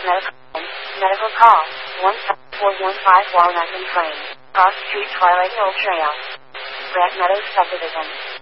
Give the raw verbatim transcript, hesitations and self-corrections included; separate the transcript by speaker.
Speaker 1: Medical, medical call, one four one five Walnut and Frame, Cross Street, Twilight Hill Trail, Brett Meadows Subdivision.